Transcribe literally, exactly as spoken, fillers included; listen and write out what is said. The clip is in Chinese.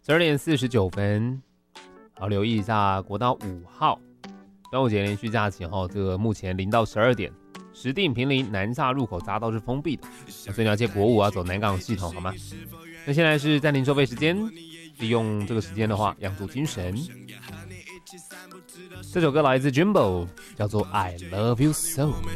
十二点四十九分，好，留意一下国道五号端午节连续假期哈，这个目前零到十二点，石碇坪林南下入口匝道是封闭的，所以你要借国五啊走南港系统好吗？那现在是暂停收费时间，利用这个时间的话，养足精神。这首歌来自 Jumbo， 叫做 I Love You So。